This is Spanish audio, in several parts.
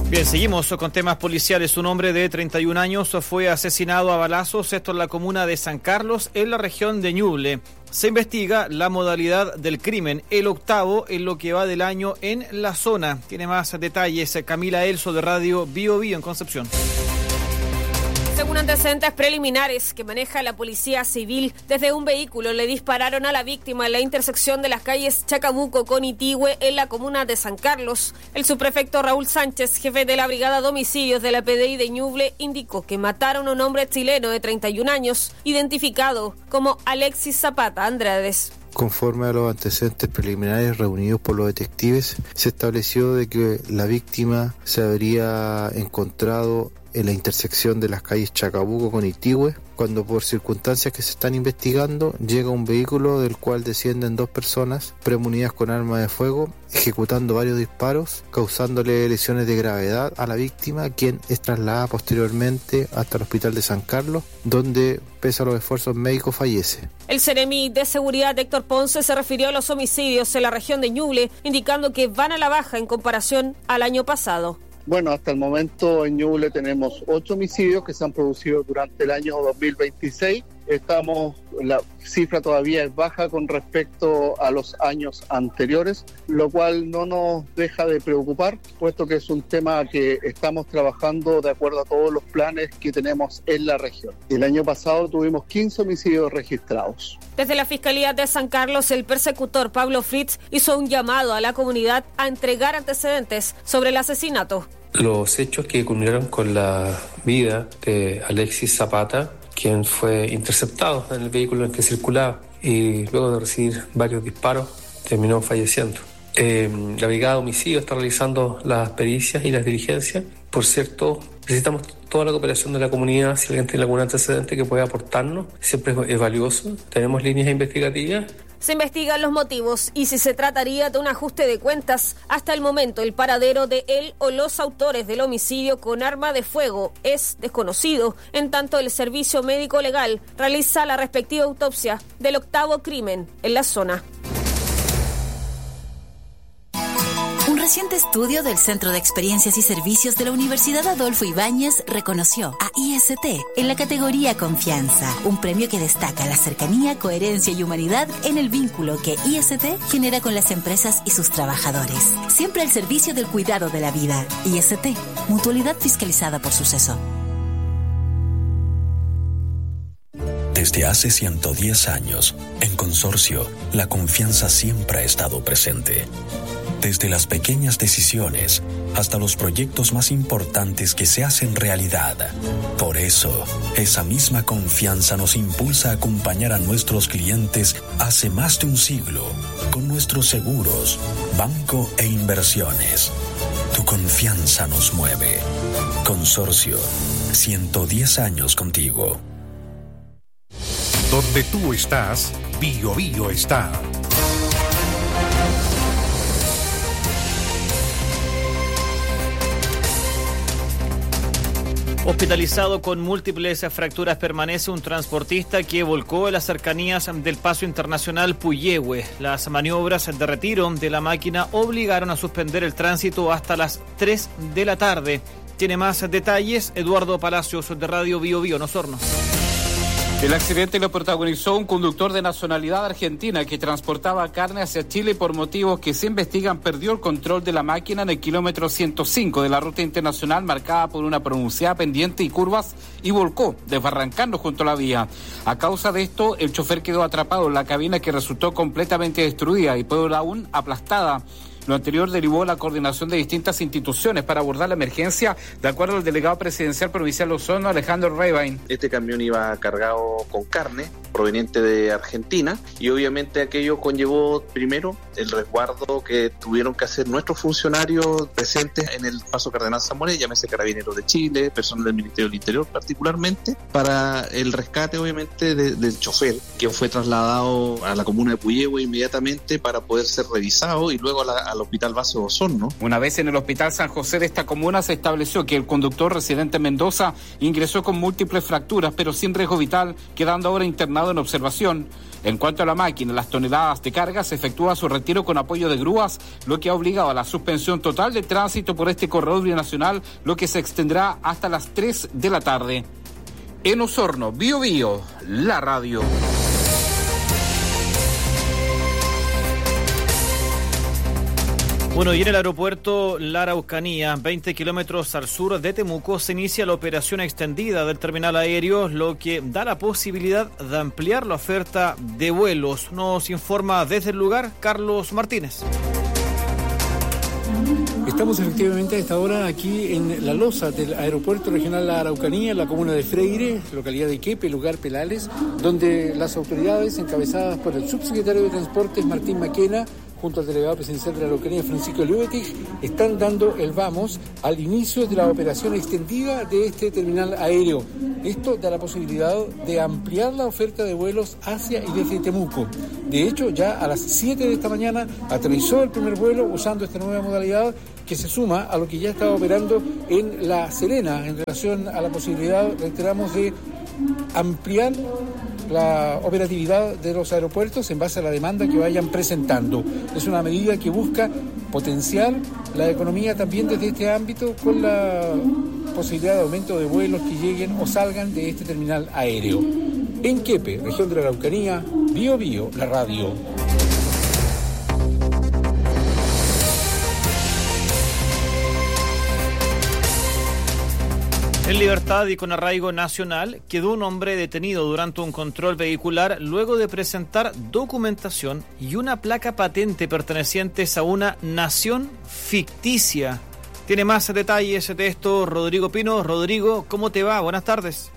Bien, seguimos con temas policiales. Un hombre de 31 años fue asesinado a balazos, esto en la comuna de San Carlos, en la región de Ñuble. Se investiga la modalidad del crimen, el octavo en lo que va del año en la zona. Tiene más detalles Camila Elso de Radio Bio Bio en Concepción. Según antecedentes preliminares que maneja la Policía Civil, desde un vehículo le dispararon a la víctima en la intersección de las calles Chacabuco con Itigüe en la comuna de San Carlos. El subprefecto Raúl Sánchez, jefe de la Brigada de Homicidios de la PDI de Ñuble, indicó que mataron a un hombre chileno de 31 años, identificado como Alexis Zapata Andrades. Conforme a los antecedentes preliminares reunidos por los detectives, se estableció de que la víctima se habría encontrado en la intersección de las calles Chacabuco con Itigüe, cuando por circunstancias que se están investigando llega un vehículo del cual descienden dos personas premunidas con arma de fuego, ejecutando varios disparos, causándole lesiones de gravedad a la víctima, quien es trasladada posteriormente hasta el hospital de San Carlos, donde, pese a los esfuerzos médicos, fallece. El Seremi de Seguridad Héctor Ponce se refirió a los homicidios en la región de Ñuble, indicando que van a la baja en comparación al año pasado. Bueno, hasta el momento en Ñuble tenemos 8 homicidios que se han producido durante el año 2026. La cifra todavía es baja con respecto a los años anteriores, lo cual no nos deja de preocupar, puesto que es un tema que estamos trabajando de acuerdo a todos los planes que tenemos en la región. El año pasado tuvimos 15 homicidios registrados. Desde la Fiscalía de San Carlos, el persecutor Pablo Fritz hizo un llamado a la comunidad a entregar antecedentes sobre el asesinato. Los hechos que culminaron con la vida de Alexis Zapata, quien fue interceptado en el vehículo en que circulaba y luego de recibir varios disparos terminó falleciendo. La Brigada de Homicidios está realizando las pericias y las diligencias. Por cierto, necesitamos toda la cooperación de la comunidad. Si alguien tiene algún antecedente que pueda aportarnos, siempre es valioso. Tenemos líneas investigativas. Se investigan los motivos y si se trataría de un ajuste de cuentas. Hasta el momento, el paradero de él o los autores del homicidio con arma de fuego es desconocido, en tanto el Servicio Médico Legal realiza la respectiva autopsia del octavo crimen en la zona. Un reciente estudio del Centro de Experiencias y Servicios de la Universidad Adolfo Ibáñez reconoció a IST en la categoría Confianza, un premio que destaca la cercanía, coherencia y humanidad en el vínculo que IST genera con las empresas y sus trabajadores. Siempre al servicio del cuidado de la vida. IST, mutualidad fiscalizada por Suceso. Desde hace 110 años, en Consorcio, la confianza siempre ha estado presente. Desde las pequeñas decisiones hasta los proyectos más importantes que se hacen realidad. Por eso, esa misma confianza nos impulsa a acompañar a nuestros clientes hace más de un siglo con nuestros seguros, banco e inversiones. Tu confianza nos mueve. Consorcio, 110 años contigo. Donde tú estás, Bio Bio está. Hospitalizado con múltiples fracturas permanece un transportista que volcó en las cercanías del Paso Internacional Puyehue. Las maniobras de retiro de la máquina obligaron a suspender el tránsito hasta las 3 de la tarde. Tiene más detalles Eduardo Palacios de Radio Bio Bio en Osorno. El accidente lo protagonizó un conductor de nacionalidad argentina que transportaba carne hacia Chile y por motivos que se investigan perdió el control de la máquina en el kilómetro 105 de la ruta internacional marcada por una pronunciada pendiente y curvas y volcó, desbarrancando junto a la vía. A causa de esto, el chofer quedó atrapado en la cabina que resultó completamente destruida y peor aún aplastada. Lo anterior derivó la coordinación de distintas instituciones para abordar la emergencia, de acuerdo al delegado presidencial provincial de Osorno, Alejandro Reibain. Este camión iba cargado con carne proveniente de Argentina y obviamente aquello conllevó primero el resguardo que tuvieron que hacer nuestros funcionarios presentes en el Paso Cardenal Zamora, llámese Carabineros de Chile, personal del Ministerio del Interior particularmente, para el rescate obviamente del chofer, quien fue trasladado a la comuna de Puyehue inmediatamente para poder ser revisado y luego a al Hospital Base Osorno. Una vez en el Hospital San José de esta comuna se estableció que el conductor residente en Mendoza ingresó con múltiples fracturas, pero sin riesgo vital, quedando ahora internado en observación. En cuanto a la máquina, las toneladas de carga, se efectúa su retiro con apoyo de grúas, lo que ha obligado a la suspensión total de tránsito por este corredor binacional, lo que se extenderá hasta las 3 de la tarde. En Osorno, Bío Bío, la radio. Bueno, y en el aeropuerto La Araucanía, 20 kilómetros al sur de Temuco, se inicia la operación extendida del terminal aéreo, lo que da la posibilidad de ampliar la oferta de vuelos. Nos informa desde el lugar Carlos Martínez. Estamos efectivamente a esta hora aquí en la losa del Aeropuerto Regional La Araucanía, en la comuna de Freire, localidad de Quepe, lugar Pelales, donde las autoridades encabezadas por el subsecretario de Transportes Martín Maquena, junto al delegado presidencial de la Araucanía, Francisco Lübettich, están dando el vamos al inicio de la operación extendida de este terminal aéreo. Esto da la posibilidad de ampliar la oferta de vuelos hacia y desde Temuco. De hecho, ya a las 7 de esta mañana aterrizó el primer vuelo usando esta nueva modalidad que se suma a lo que ya estaba operando en La Serena en relación a la posibilidad, reiteramos, de ampliar la operatividad de los aeropuertos en base a la demanda que vayan presentando. Es una medida que busca potenciar la economía también desde este ámbito con la posibilidad de aumento de vuelos que lleguen o salgan de este terminal aéreo. En Quepe, región de la Araucanía, Bío Bío, la radio. En libertad y con arraigo nacional, quedó un hombre detenido durante un control vehicular luego de presentar documentación y una placa patente pertenecientes a una nación ficticia. Tiene más detalles de esto Rodrigo Pino. Rodrigo, ¿cómo te va? Buenas tardes.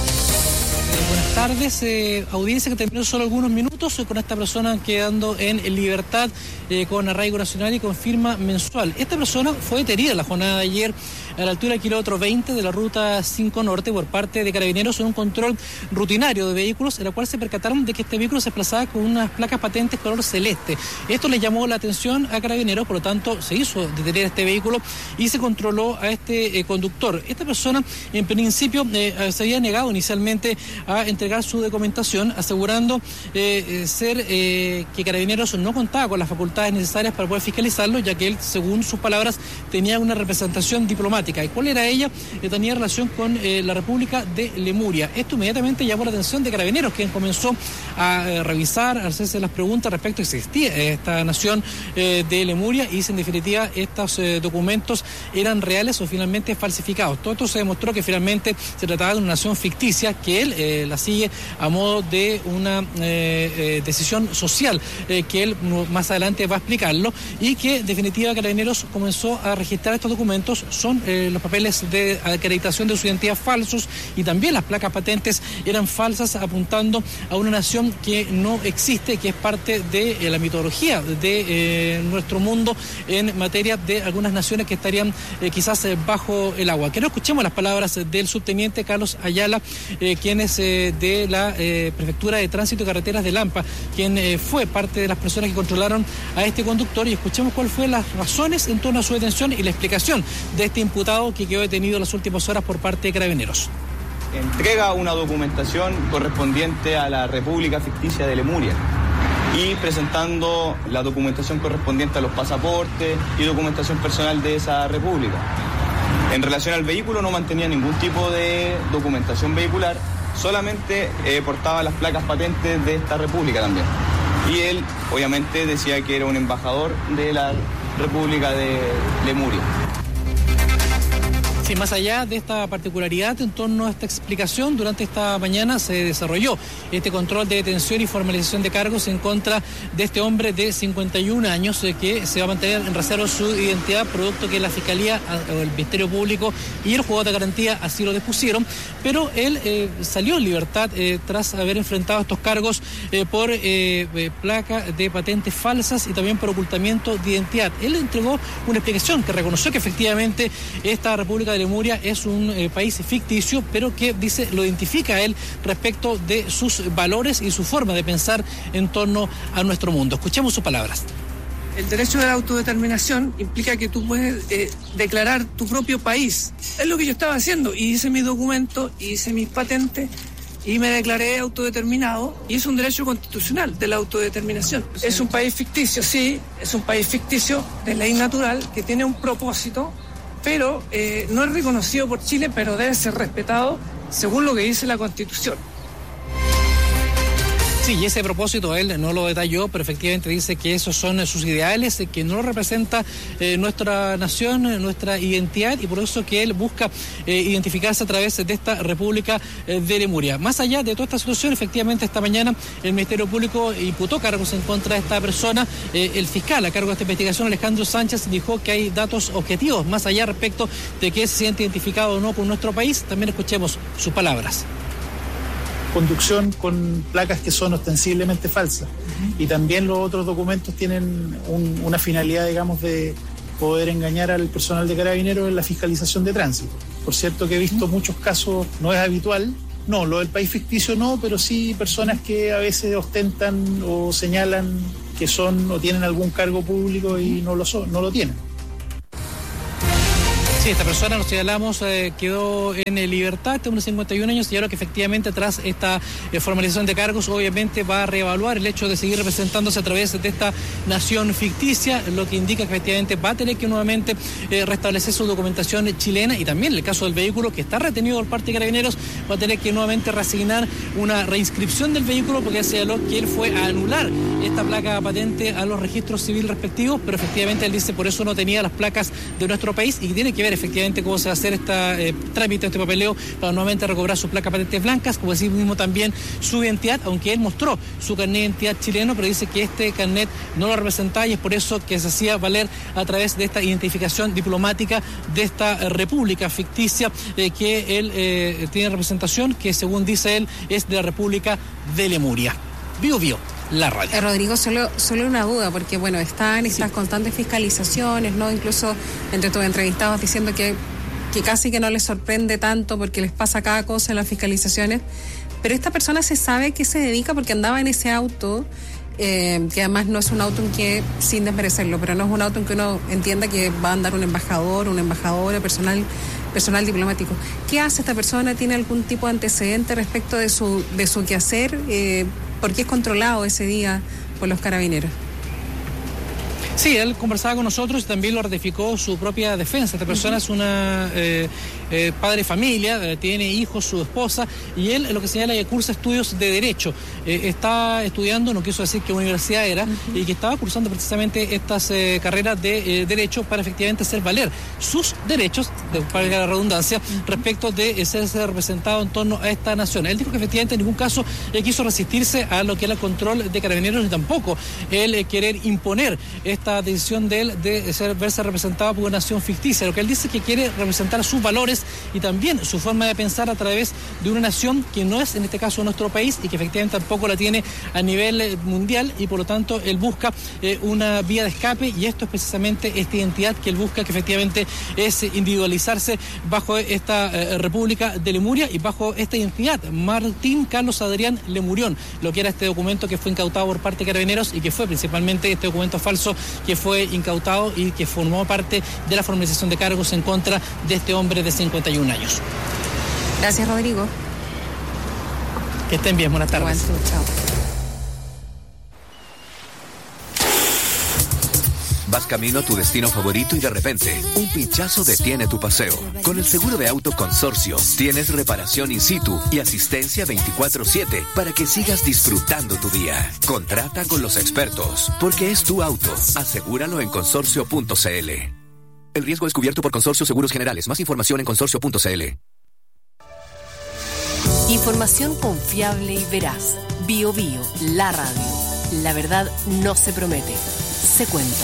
Buenas tardes, audiencia que terminó solo algunos minutos con esta persona quedando en libertad con arraigo nacional y con firma mensual. Esta persona fue detenida la jornada de ayer a la altura del kilómetro 20 de la ruta 5 Norte por parte de Carabineros en un control rutinario de vehículos, en el cual se percataron de que este vehículo se desplazaba con unas placas patentes color celeste. Esto le llamó la atención a Carabineros, por lo tanto se hizo detener este vehículo y se controló a este conductor. Esta persona en principio se había negado inicialmente a entregar su documentación, asegurando que Carabineros no contaba con las facultades necesarias para poder fiscalizarlo, ya que él, según sus palabras, tenía una representación diplomática. ¿Y cuál era ella? Tenía relación con la República de Lemuria. Esto inmediatamente llamó la atención de Carabineros, quien comenzó a revisar, a hacerse las preguntas respecto a si existía esta nación de Lemuria y si en definitiva estos documentos eran reales o finalmente falsificados. Todo esto se demostró que finalmente se trataba de una nación ficticia, que él la sigue a modo de una decisión social que él más adelante va a explicarlo, y que en definitiva Carabineros comenzó a registrar estos documentos. Son los papeles de acreditación de su identidad falsos, y también las placas patentes eran falsas, apuntando a una nación que no existe, que es parte de la mitología de nuestro mundo en materia de algunas naciones que estarían quizás bajo el agua. Que no escuchemos las palabras del subteniente Carlos Ayala, quien es de la Prefectura de Tránsito y Carreteras de Lampa, quien fue parte de las personas que controlaron a este conductor, y escuchemos cuáles fueron las razones en torno a su detención y la explicación de este imputado que quedó detenido en las últimas horas por parte de Carabineros. Entrega una documentación correspondiente a la República Ficticia de Lemuria y presentando la documentación correspondiente a los pasaportes y documentación personal de esa república. En relación al vehículo no mantenía ningún tipo de documentación vehicular, solamente portaba las placas patentes de esta república también. Y él obviamente decía que era un embajador de la República de Lemuria. Sí, más allá de esta particularidad en torno a esta explicación, durante esta mañana se desarrolló este control de detención y formalización de cargos en contra de este hombre de 51 años que se va a mantener en reserva su identidad, producto que la Fiscalía, el Ministerio Público y el Juzgado de Garantía así lo dispusieron, pero él salió en libertad tras haber enfrentado estos cargos por placa de patentes falsas y también por ocultamiento de identidad. Él entregó una explicación que reconoció que efectivamente esta República de Lemuria es un país ficticio, pero que dice lo identifica a él respecto de sus valores y su forma de pensar en torno a nuestro mundo. Escuchemos sus palabras. El derecho de la autodeterminación implica que tú puedes declarar tu propio país. Es lo que yo estaba haciendo. Y hice mi documento, hice mis patentes y me declaré autodeterminado. Y es un derecho constitucional de la autodeterminación. Sí. Es un país ficticio, sí, es un país ficticio de ley natural que tiene un propósito, pero no es reconocido por Chile, pero debe ser respetado según lo que dice la Constitución. Sí, y ese propósito él no lo detalló, pero efectivamente dice que esos son sus ideales, que no representa nuestra nación, nuestra identidad, y por eso que él busca identificarse a través de esta República de Lemuria. Más allá de toda esta situación, efectivamente esta mañana el Ministerio Público imputó cargos en contra de esta persona. El fiscal a cargo de esta investigación, Alejandro Sánchez, dijo que hay datos objetivos, más allá respecto de que se siente identificado o no con nuestro país. También escuchemos sus palabras. Conducción con placas que son ostensiblemente falsas. Y también los otros documentos tienen una finalidad, digamos, de poder engañar al personal de Carabineros en la fiscalización de tránsito. Por cierto que he visto muchos casos, no es habitual, no, lo del país ficticio no, pero sí personas que a veces ostentan o señalan que son o tienen algún cargo público y no lo tienen. Sí, esta persona, nos señalamos, quedó en libertad, tiene unos 51 años, y ahora que efectivamente tras esta formalización de cargos, obviamente va a reevaluar el hecho de seguir representándose a través de esta nación ficticia, lo que indica que efectivamente va a tener que nuevamente restablecer su documentación chilena, y también en el caso del vehículo que está retenido por parte de Carabineros, va a tener que nuevamente reasignar una reinscripción del vehículo, porque se señaló que él fue a anular esta placa patente a los registros civiles respectivos, pero efectivamente él dice por eso no tenía las placas de nuestro país, y que tiene que ver efectivamente cómo se va a hacer este trámite, este papeleo, para nuevamente recobrar sus placas patentes blancas, como así mismo también su identidad, aunque él mostró su carnet de identidad chileno, pero dice que este carnet no lo representaba, y es por eso que se hacía valer a través de esta identificación diplomática de esta república ficticia que él tiene representación, que según dice él es de la República de Lemuria. Bio, la radio. Rodrigo, solo una duda, porque bueno, están estas constantes fiscalizaciones, ¿no? Incluso entre tus entrevistados diciendo que casi que no les sorprende tanto porque les pasa cada cosa en las fiscalizaciones, pero esta persona se sabe que se dedica porque andaba en ese auto, que además no es un auto en que, sin desmerecerlo, pero no es un auto en que uno entienda que va a andar un embajador, una embajadora, personal diplomático. ¿Qué hace esta persona? ¿Tiene algún tipo de antecedente respecto de su quehacer? ¿Por qué es controlado ese día por los Carabineros? Sí, él conversaba con nosotros y también lo ratificó su propia defensa. Esta persona es una padre de familia, tiene hijos, su esposa, y él lo que señala es que cursa estudios de Derecho. Está estudiando, no quiso decir qué universidad era, y que estaba cursando precisamente estas carreras de Derecho para efectivamente hacer valer sus derechos, para la redundancia, respecto de ser representado en torno a esta nación. Él dijo que efectivamente en ningún caso quiso resistirse a lo que era el control de Carabineros, ni tampoco él querer imponer esta decisión de él de verse representado por una nación ficticia. Lo que él dice es que quiere representar sus valores y también su forma de pensar a través de una nación que no es en este caso nuestro país, y que efectivamente tampoco la tiene a nivel mundial, y por lo tanto él busca una vía de escape, y esto es precisamente esta identidad que él busca, que efectivamente es individualizarse bajo esta República de Lemuria y bajo esta identidad, Martín Carlos Adrián Lemurión, lo que era este documento que fue incautado por parte de Carabineros, y que fue principalmente este documento falso que fue incautado y que formó parte de la formalización de cargos en contra de este hombre de 51 años. Gracias, Rodrigo. Que estén bien, buenas tardes. Igual, chao. Vas camino a tu destino favorito y de repente, un pinchazo detiene tu paseo. Con el seguro de auto Consorcio, tienes reparación in situ y asistencia 24/7 para que sigas disfrutando tu día. Contrata con los expertos, porque es tu auto. Asegúralo en consorcio.cl. El riesgo es cubierto por Consorcio Seguros Generales. Más información en consorcio.cl. Información confiable y veraz. Bio, la radio. La verdad no se promete, se cuenta.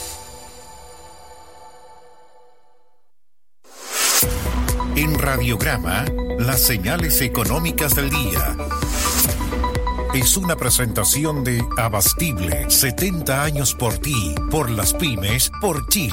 En Radiograma, las señales económicas del día. Es una presentación de Abastible, 70 años por ti, por las pymes, por Chile.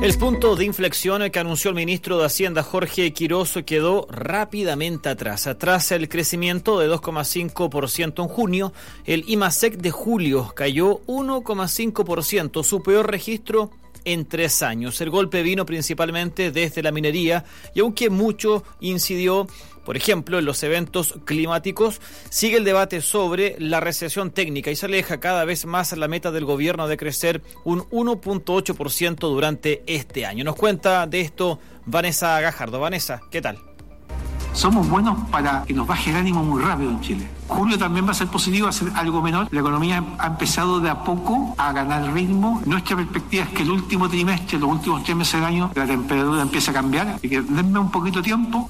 El punto de inflexión que anunció el ministro de Hacienda Jorge Quirós quedó rápidamente atrás. Tras el crecimiento de 2,5% en junio, el IMASEC de julio cayó 1,5%, su peor registro en 3 años. El golpe vino principalmente desde la minería y aunque mucho incidió, por ejemplo, en los eventos climáticos, sigue el debate sobre la recesión técnica y se aleja cada vez más la meta del gobierno de crecer un 1,8% durante este año. Nos cuenta de esto Vanessa Gajardo. Vanessa, ¿qué tal? Somos buenos para que nos baje el ánimo muy rápido en Chile. Julio también va a ser positivo, va a ser algo menor. La economía ha empezado de a poco a ganar ritmo. Nuestra perspectiva es que el último trimestre, los últimos 3 meses del año, la temperatura empieza a cambiar. Así que denme un poquito de tiempo.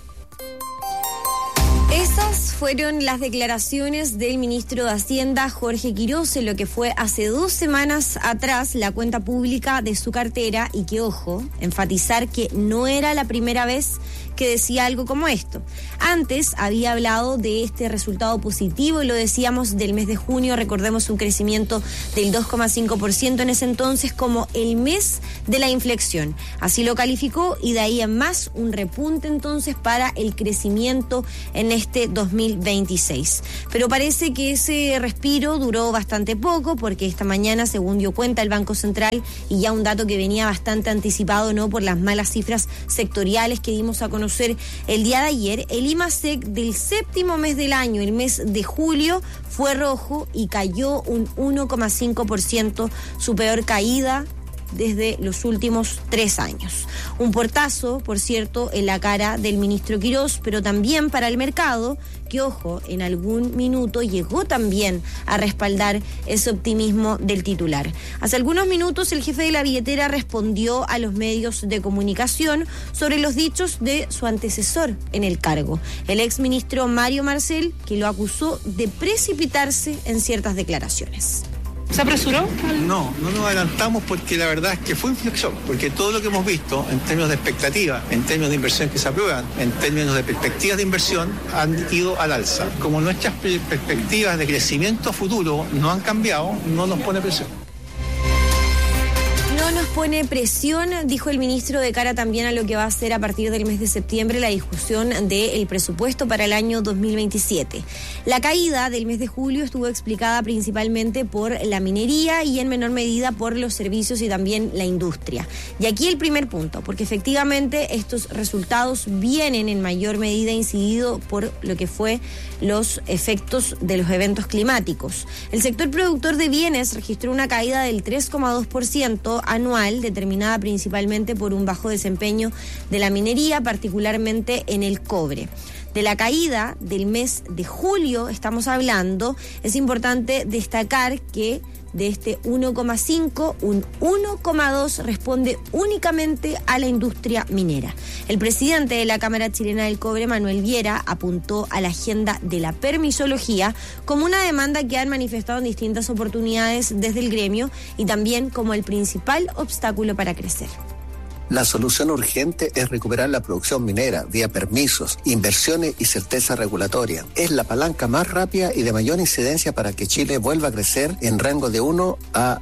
Esas fueron las declaraciones del ministro de Hacienda, Jorge Quirós, en lo que fue hace 2 semanas atrás la cuenta pública de su cartera y que, ojo, enfatizar que no era la primera vez que decía algo como esto. Antes había hablado de este resultado positivo y lo decíamos del mes de junio, recordemos un crecimiento del 2,5% en ese entonces como el mes de la inflexión. Así lo calificó y de ahí en más un repunte entonces para el crecimiento en este 2026. Pero parece que ese respiro duró bastante poco porque esta mañana, según dio cuenta el Banco Central, y ya un dato que venía bastante anticipado, ¿no?, por las malas cifras sectoriales que dimos a conocer el día de ayer, el IMASEC del 7º mes del año, el mes de julio, fue rojo y cayó un 1,5%, su peor caída desde los últimos 3 años. Un portazo, por cierto, en la cara del ministro Quirós, pero también para el mercado, que, ojo, en algún minuto llegó también a respaldar ese optimismo del titular. Hace algunos minutos el jefe de la billetera respondió a los medios de comunicación sobre los dichos de su antecesor en el cargo, el exministro Mario Marcel, que lo acusó de precipitarse en ciertas declaraciones. ¿Se apresuró? No nos adelantamos porque la verdad es que fue inflexión, porque todo lo que hemos visto en términos de expectativas, en términos de inversión que se aprueban, en términos de perspectivas de inversión, han ido al alza. Como nuestras perspectivas de crecimiento futuro no han cambiado, no nos pone presión. No nos pone presión, dijo el ministro, de cara también a lo que va a ser a partir del mes de septiembre la discusión del presupuesto para el año 2027. La caída del mes de julio estuvo explicada principalmente por la minería y en menor medida por los servicios y también la industria. Y aquí el primer punto, porque efectivamente estos resultados vienen en mayor medida incidido por lo que fue los efectos de los eventos climáticos. El sector productor de bienes registró una caída del 3,2% anual, determinada principalmente por un bajo desempeño de la minería, particularmente en el cobre. De la caída del mes de julio estamos hablando, es importante destacar que de este 1,5, un 1,2 responde únicamente a la industria minera. El presidente de la Cámara Chilena del Cobre, Manuel Viera, apuntó a la agenda de la permisología como una demanda que han manifestado en distintas oportunidades desde el gremio y también como el principal obstáculo para crecer. La solución urgente es recuperar la producción minera vía permisos, inversiones y certeza regulatoria. Es la palanca más rápida y de mayor incidencia para que Chile vuelva a crecer en rango de 1 a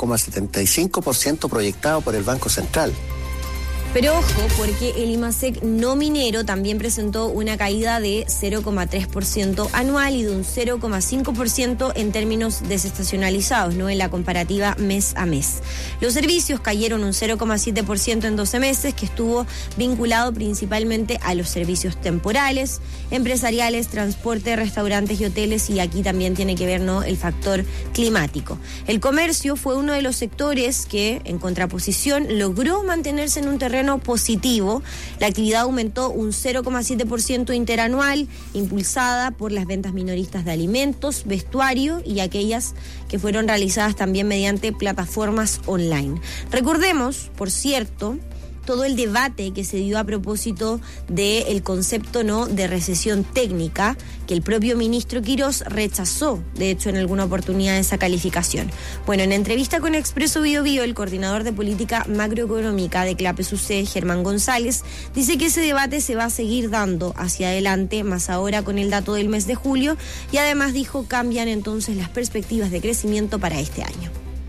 1,75% proyectado por el Banco Central. Pero ojo, porque el IMASEC no minero también presentó una caída de 0,3% anual y de un 0,5% en términos desestacionalizados, ¿no?, en la comparativa mes a mes. Los servicios cayeron un 0,7% en 12 meses, que estuvo vinculado principalmente a los servicios temporales, empresariales, transporte, restaurantes y hoteles, y aquí también tiene que ver, ¿no?, el factor climático. El comercio fue uno de los sectores que, en contraposición, logró mantenerse en un terreno positivo. La actividad aumentó un 0,7% interanual, impulsada por las ventas minoristas de alimentos, vestuario y aquellas que fueron realizadas también mediante plataformas online. Recordemos, por cierto, todo el debate que se dio a propósito del concepto, ¿no?, de recesión técnica, que el propio ministro Quirós rechazó, de hecho, en alguna oportunidad esa calificación. Bueno, en entrevista con Expreso Biobío, el coordinador de política macroeconómica de CLAPES-UC, Germán González, dice que ese debate se va a seguir dando hacia adelante, más ahora con el dato del mes de julio, y además dijo cambian entonces las perspectivas de crecimiento para este año.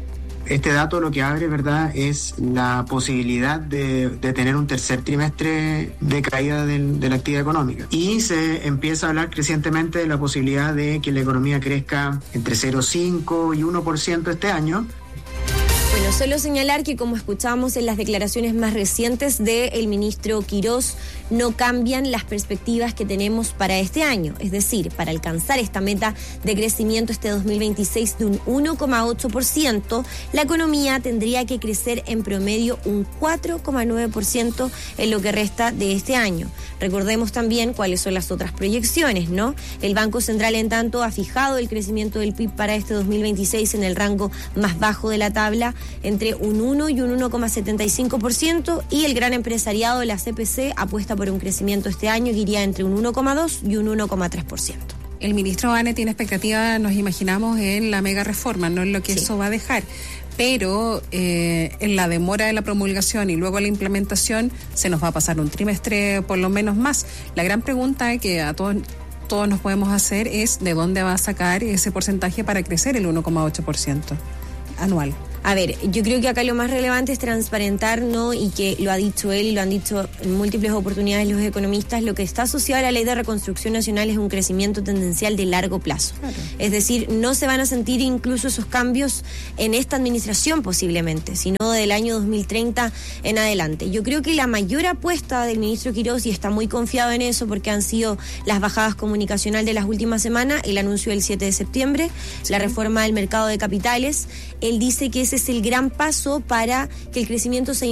Este dato lo que abre, ¿verdad?, es la posibilidad de tener un tercer trimestre de caída de la actividad económica. Y se empieza a hablar crecientemente de la posibilidad de que la economía crezca entre 0,5 y 1% este año. Bueno, solo señalar que, como escuchamos en las declaraciones más recientes del ministro Quirós, no cambian las perspectivas que tenemos para este año. Es decir, para alcanzar esta meta de crecimiento este 2026 de un 1,8%, la economía tendría que crecer en promedio un 4,9% en lo que resta de este año. Recordemos también cuáles son las otras proyecciones, ¿no? El Banco Central, en tanto, ha fijado el crecimiento del PIB para este 2026 en el rango más bajo de la tabla, entre un 1 y un 1,75%, y el gran empresariado de la CPC apuesta por un crecimiento este año que iría entre un 1,2 y un 1,3%. El ministro Ane tiene expectativa, nos imaginamos, en la mega reforma, no en lo que eso va a dejar. Pero en la demora de la promulgación y luego la implementación se nos va a pasar un trimestre por lo menos más. La gran pregunta que a todos nos podemos hacer es ¿de dónde va a sacar ese porcentaje para crecer el 1,8% anual? A ver, yo creo que acá lo más relevante es transparentar, ¿no? Y que lo ha dicho él y lo han dicho en múltiples oportunidades los economistas, lo que está asociado a la Ley de Reconstrucción Nacional es un crecimiento tendencial de largo plazo. Claro. Es decir, no se van a sentir incluso esos cambios en esta administración posiblemente, sino del año 2030 en adelante. Yo creo que la mayor apuesta del ministro Quirós, y está muy confiado en eso porque han sido las bajadas comunicacionales de las últimas semanas, el anuncio del 7 de septiembre, la reforma del mercado de capitales, él dice que ese es el gran paso para que el crecimiento se